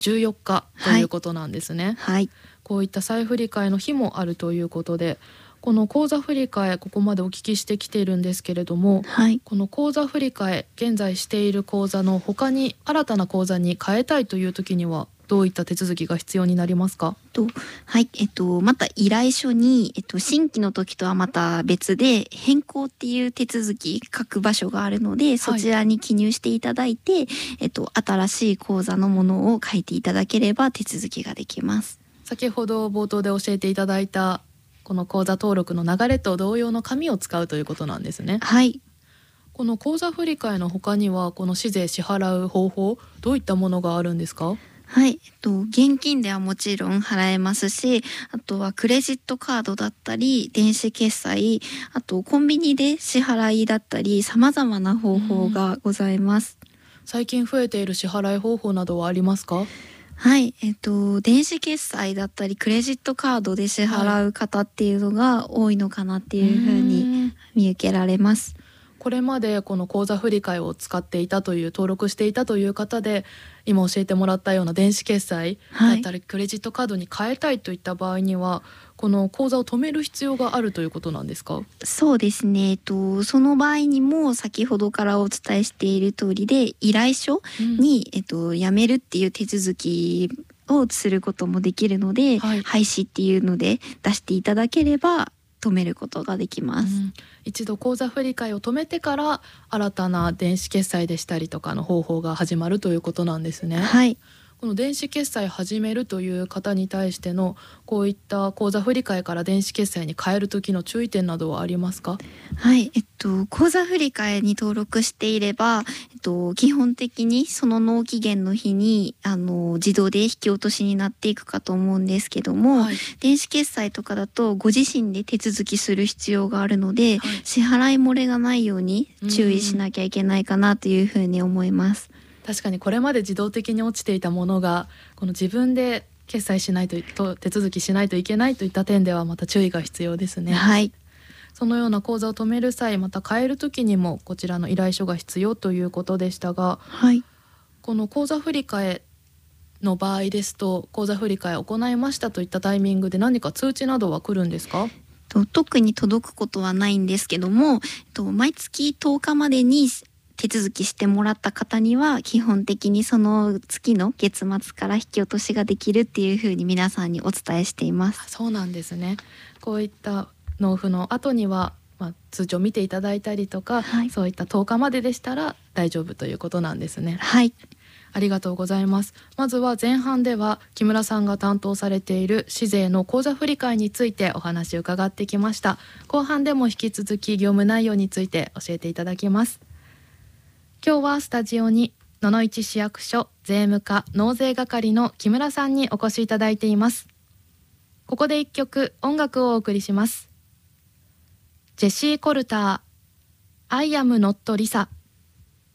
14日ということなんですね。 はい、 こういった再振り替えの日もあるということで、この口座振り替えここまでお聞きしてきているんですけれども、 はい、 この口座振り替え現在している口座の他に新たな口座に変えたいという時にはどういった手続きが必要になりますか？ はい、また依頼書に、新規の時とはまた別で変更っていう手続き書く場所があるので、そちらに記入していただいて、新しい口座のものを書いていただければ手続きができます。 先ほど冒頭で教えていただいたこの口座登録の流れと同様の紙を使うということなんですね。 はい、 この口座振り替えの他にはこの市税支払う方法、どういったものがあるんですか？ はい、現金ではもちろん払えますし、あとはクレジットカードだったり、電子決済、あとコンビニで支払いだったり、様々な方法がございます。 最近増えている支払い方法などはありますか？ はい、電子決済だったり、クレジットカードで支払う方っていうのが多いのかなっていうふうに見受けられます。 これまでこの口座振り替えを使っていたという登録していたという方で、今教えてもらったような電子決済だったりクレジットカードに変えたいといった場合には、この口座を止める必要があるということなんですか？ そうですね、その場合にも先ほどからお伝えしている通りで依頼書に、やめるっていう手続きをすることもできるので、廃止っていうので出していただければ止めることができます。 一度口座振り替えを止めてから新たな電子決済でしたりとかの方法が始まるということなんですね。 はい、 この電子決済始めるという方に対してのこういった口座振り替えから電子決済に変える時の注意点などはありますか？ はい、口座振り替えに登録していれば、基本的にその納期限の日に自動で引き落としになっていくかと思うんですけども、電子決済とかだとご自身で手続きする必要があるので、支払い漏れがないように注意しなきゃいけないかなというふうに思います。 確かにこれまで自動的に落ちていたものがこの自分で決済しないと手続きしないといけないといった点ではまた注意が必要ですね。 はい、 そのような口座を止める際、また変える時にもこちらの依頼書が必要ということでしたが、この口座振り替えの場合ですと、口座振り替えを行いましたといったタイミングで何か通知などは来るんですか？ 特に届くことはないんですけども、毎月10日までに手続きしてもらった方には基本的にその月の月末から引き落としができるっていうふうに皆さんにお伝えしています。 そうなんですね。こういった納付の後には、通知を見ていただいたりとか、そういった10日まででしたら大丈夫ということなんですね。 はい、 ありがとうございます。まずは前半では木村さんが担当されている市税の口座振り替えについてお話を伺ってきました。後半でも引き続き業務内容について教えていただきます。今日はスタジオに野々市市役所税務課納税係の木村さんにお越しいただいています。ここで一曲音楽をお送りします。ジェシー・コルター、I am not Lisa。